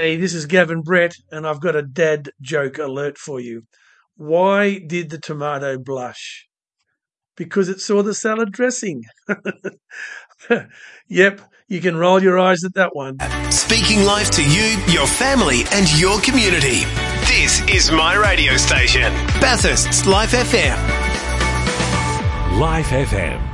Hey, this is Gavin Brett, and I've got a dad joke alert for you. Why did the tomato blush? Because it saw the salad dressing. Yep, you can roll your eyes at that one. Speaking life to you, your family and your community. This is my radio station, Bathurst's Life FM. Life FM.